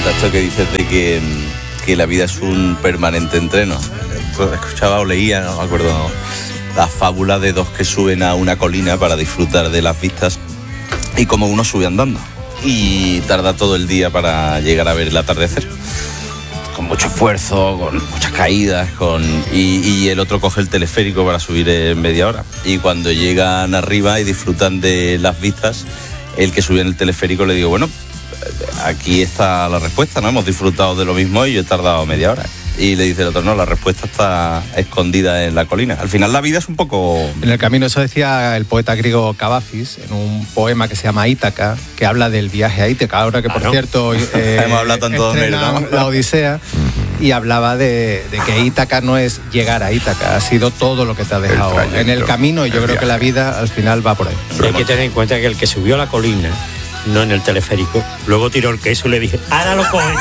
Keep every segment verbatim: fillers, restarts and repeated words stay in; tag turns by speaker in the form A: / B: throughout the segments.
A: encanta esto que dices de que, que la vida es un permanente entreno. Escuchaba o leía, no me acuerdo, la fábula de dos que suben a una colina para disfrutar de las vistas y como uno sube andando y tarda todo el día para llegar a ver el atardecer. Con mucho esfuerzo, con muchas caídas, con y, y el otro coge el teleférico para subir en media hora. Y cuando llegan arriba y disfrutan de las vistas, el que subió en el teleférico le digo, bueno, aquí está la respuesta, ¿no? Hemos disfrutado de lo mismo y yo he tardado media hora. Y le dice el otro, no, la respuesta está escondida en la colina. Al final la vida es un poco...
B: En el camino, eso decía el poeta griego Cavafis, en un poema que se llama Ítaca, que habla del viaje a Ítaca, ahora que por claro. cierto eh,
A: hemos hablado tanto de
B: ¿no? la Odisea, y hablaba de, de que Ítaca no es llegar a Ítaca, ha sido todo lo que te ha dejado el en el camino, y yo creo viaje. que la vida al final va por ahí.
C: Pero hay que tener en cuenta que el que subió a la colina, no en el teleférico, luego tiró el queso y le dije, ahora lo coges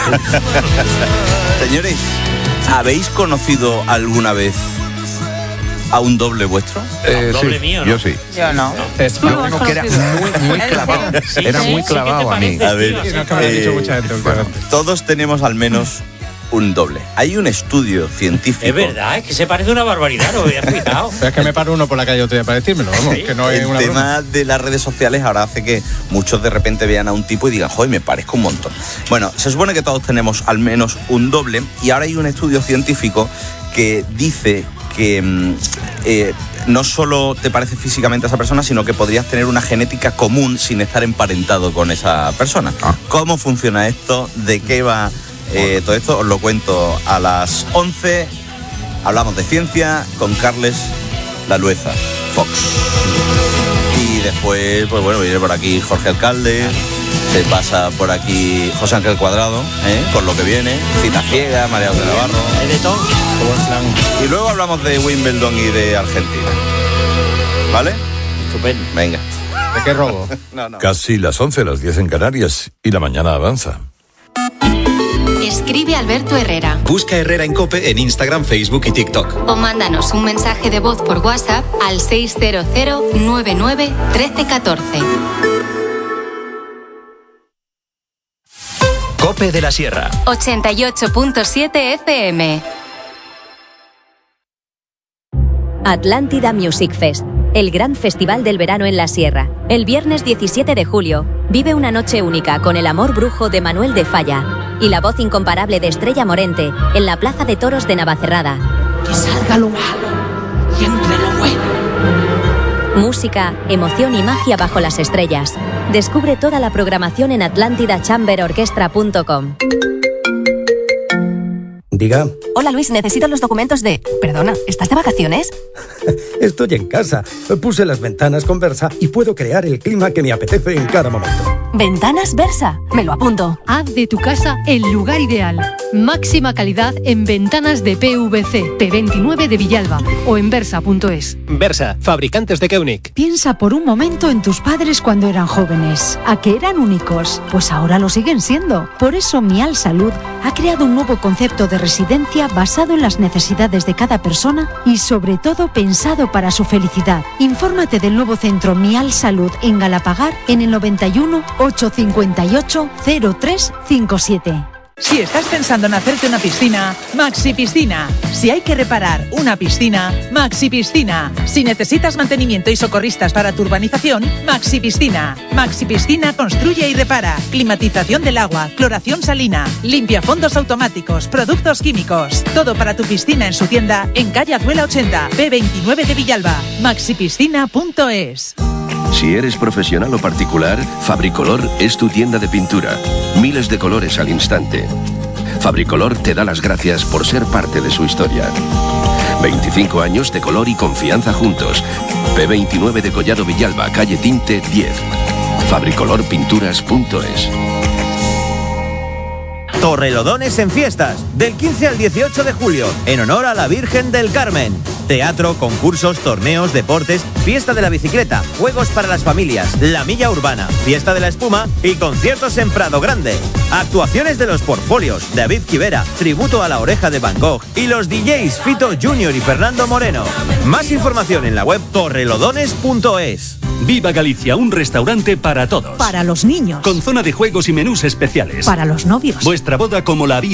C: tú.
A: Señores, ¿habéis conocido alguna vez a un doble vuestro?
D: Eh,
C: ¿Un doble
D: sí,
C: mío? ¿no?
D: Yo sí.
E: Yo no.
D: no. Es yo uno que era muy, muy clavado.
C: Sí,
D: era
C: sí,
D: muy
C: sí,
D: clavado a mí.
A: A ver,
B: Sí, no, que me lo ha dicho mucha gente últimamente.
A: Todos tenemos al menos un doble. Hay un estudio científico.
C: Es verdad, es que se parece una barbaridad, no me había fijado.
B: Pero es que me paro uno por la calle otro día para decírmelo, vamos,
C: Sí.
B: que no es
A: El
B: una
A: tema
B: broma.
A: de las redes sociales ahora hace que muchos de repente vean a un tipo y digan, joder, me parezco un montón. Bueno, se supone que todos tenemos al menos un doble y ahora hay un estudio científico que dice que eh, no solo te parece físicamente a esa persona, sino que podrías tener una genética común sin estar emparentado con esa persona.
D: Ah.
A: ¿Cómo funciona esto? ¿De qué va eh, todo esto? Os lo cuento a las once. Hablamos de ciencia con Carles Lalueza Fox. Y después, pues bueno, viene por aquí Jorge Alcalde, se pasa por aquí José Ángel Cuadrado, ¿eh? Con lo que viene, Cita Ciega, María de Navarro.
C: ¿Es de todo?
A: Y luego hablamos de Wimbledon y de Argentina. ¿Vale?
C: Estupendo.
A: Venga.
B: ¿De qué robo?
A: No, no.
F: Casi las once, las diez en Canarias, y la mañana avanza.
G: Escribe Alberto Herrera.
H: Busca Herrera en COPE en Instagram, Facebook y TikTok.
G: O mándanos un mensaje de voz por WhatsApp al seis cero cero nueve nueve uno tres uno cuatro.
H: COPE de la Sierra.
G: ochenta y ocho punto siete F M.
I: Atlántida Music Fest, el gran festival del verano en la Sierra. El viernes diecisiete de julio, vive una noche única con el amor brujo de Manuel de Falla y la voz incomparable de Estrella Morente en la Plaza de Toros de Navacerrada.
J: Que salga lo malo y entre lo bueno.
I: Música, emoción y magia bajo las estrellas. Descubre toda la programación en atlántida chamber orchestra punto com.
K: Diga.
L: Hola Luis, necesito los documentos de... Perdona, ¿estás de vacaciones?
K: Estoy en casa. Puse las ventanas con Versa y puedo crear el clima que me apetece en cada momento.
L: Ventanas Versa, me lo apunto.
M: Haz de tu casa el lugar ideal. Máxima calidad en ventanas de P V C, P veintinueve de Villalba o en versa punto es.
H: Versa, fabricantes de Keunig.
N: Piensa por un momento en tus padres cuando eran jóvenes. ¿A que eran únicos? Pues ahora lo siguen siendo. Por eso Mial Salud ha creado un nuevo concepto de residencia basado en las necesidades de cada persona y sobre todo pensado para su felicidad. Infórmate del nuevo centro Mial Salud en Galapagar en el noventa y uno, ochocientos cincuenta y ocho, cero tres cincuenta y siete.
O: Si estás pensando en hacerte una piscina, Maxi Piscina. Si hay que reparar una piscina, Maxi Piscina. Si necesitas mantenimiento y socorristas para tu urbanización, Maxi Piscina. Maxi Piscina construye y repara. Climatización del agua, cloración salina, limpia fondos automáticos, productos químicos. Todo para tu piscina en su tienda en calle Azuela ochenta, P veintinueve de Villalba. maxi piscina punto es.
P: Si eres profesional o particular, Fabricolor es tu tienda de pintura. Miles de colores al instante. Fabricolor te da las gracias por ser parte de su historia. veinticinco años de color y confianza juntos. P veintinueve de Collado Villalba, calle Tinte diez. fabricolor pinturas punto es.
Q: Torrelodones en fiestas, del quince al dieciocho de julio, en honor a la Virgen del Carmen. Teatro, concursos, torneos, deportes, fiesta de la bicicleta, juegos para las familias, la milla urbana, fiesta de la espuma y conciertos en Prado Grande. Actuaciones de los Portfolios, David Quivera, tributo a la oreja de Van Gogh y los D Js Fito Junior y Fernando Moreno. Más información en la web torrelodones punto es.
E: Viva Galicia, un restaurante para todos.
N: Para los niños.
E: Con zona de juegos y menús especiales.
N: Para los novios.
E: Vuestra boda como la había